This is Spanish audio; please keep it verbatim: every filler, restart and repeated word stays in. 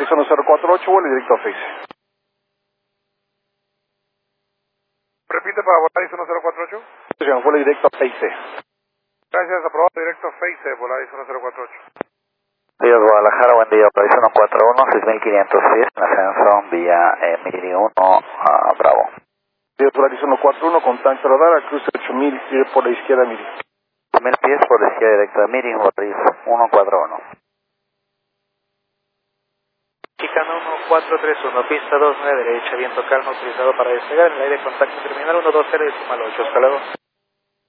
uno cero cuatro ocho, vuelo directo a Face. Repite para Volaris uno cero cuatro ocho. Vuelo directo a Face. Gracias, aprobado directo a Face, Volaris uno cero cuatro ocho. Días Guadalajara, buen día, Volaris uno cuatro uno, seis mil quinientos diez, en ascenso vía eh, Miri uno a Bravo. Días Volaris uno cuatro uno, con tanque radar, a cruce ocho mil, sigue por la izquierda Miri. ocho mil pies por la izquierda directa, Miri, Volaris uno cuatro uno. Chicano uno cuatro tres uno, pista dos nueve derecha, viento calmo utilizado para despegar en el aire, contacto terminal uno dos cero decimal ocho, hasta luego.